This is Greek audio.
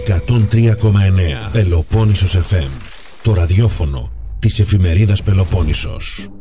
103,9 Πελοπόννησος FM. Το ραδιόφωνο της εφημερίδας Πελοπόννησος.